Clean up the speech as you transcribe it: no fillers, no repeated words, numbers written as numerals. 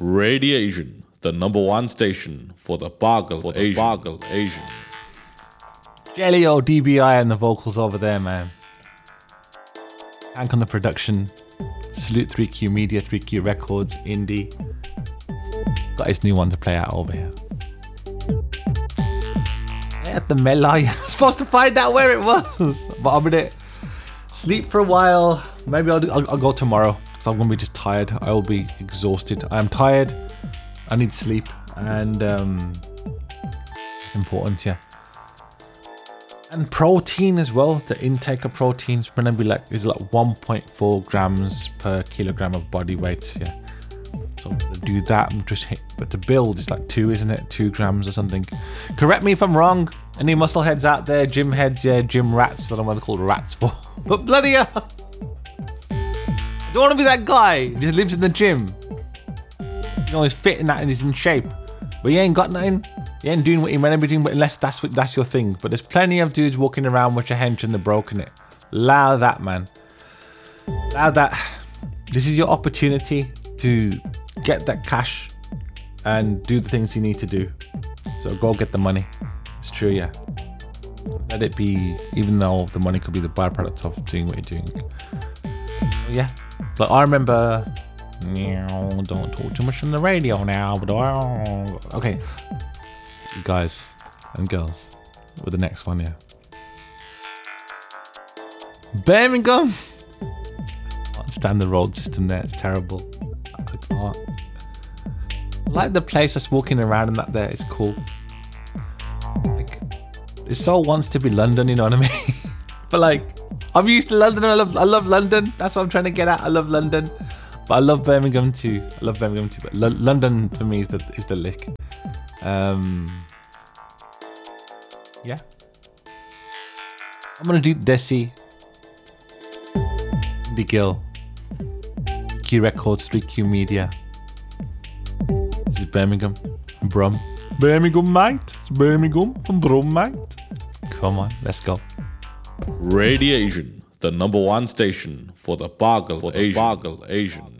Radiation, the #1 station for the Bargle Asian. Jelly-O DBI and the vocals over there, man. Hank on the production. Salute 3Q Media, 3Q Records, Indie. Got his new one to play out over here. At the Melai. I'm supposed to find out where it was. But I'm gonna sleep for a while. Maybe I'll go tomorrow. Because I'm gonna be just tired. I will be exhausted. I'm tired. I need sleep. And it's important, yeah. And protein as well. The intake of protein is gonna be like 1.4 grams per kilogram of body weight. Yeah. So I'm gonna do that. But to build is like 2, isn't it? 2 grams or something. Correct me if I'm wrong. Any muscle heads out there, gym heads, yeah, gym rats. I don't know what they're called rats for. But bloody hell, I don't want to be that guy who just lives in the gym. You know, he's fit in that and he's in shape, but he ain't got nothing. He ain't doing what he meant to be doing, but unless that's your thing. But there's plenty of dudes walking around with your hench and they're broken it. Allow that, man. Allow that. This is your opportunity to get that cash and do the things you need to do. So go get the money. It's true, yeah. Let it be, even though the money could be the byproduct of doing what you're doing. Yeah. Like I remember, don't talk too much on the radio now, but okay. You guys and girls with the next one, yeah. Birmingham. I can't stand the road system there. It's terrible. I can't. I like the place that's walking around and that there. It's cool. Like, it so wants to be London, you know what I mean? But like, I'm used to London. I love London. That's what I'm trying to get at. I love London, but I love Birmingham too. But London for me is the lick. Yeah. I'm gonna do Desi, The Gill, Q Records, 3Q Media. This is Birmingham, Brum. Birmingham, mate. It's Birmingham from Brum, mate. Come on, let's go. Radiation, the #1 station for the Bargle Asian.